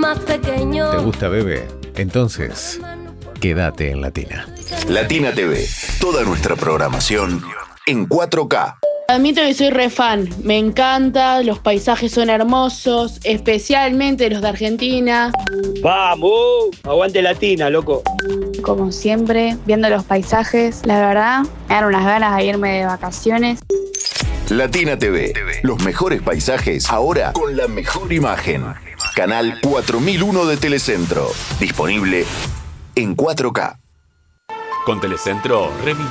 más pequeño. ¿Te gusta Bebe? Entonces, quédate en Latina. Latina TV, toda nuestra programación en 4K. Admito que soy re fan, me encanta, los paisajes son hermosos, especialmente los de Argentina. ¡Vamos! Aguante Latina, loco. Como siempre, viendo los paisajes, la verdad, me dan unas ganas de irme de vacaciones. Latina TV, los mejores paisajes, ahora con la mejor imagen. Canal 4001 de Telecentro, disponible en 4K. Con Telecentro,